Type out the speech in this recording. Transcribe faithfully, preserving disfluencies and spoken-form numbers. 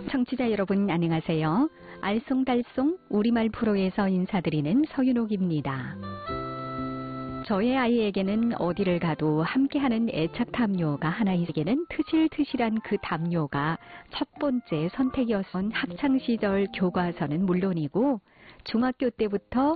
청취자 여러분 안녕하세요. 알쏭달쏭 우리말 프로에서 인사드리는 서윤옥입니다. 저의 아이에게는 어디를 가도 함께하는 애착 담요가 하나 있기에는 트실트실한 그 담요가 첫 번째 선택이었던 학창시절 교과서는 물론이고 중학교 때부터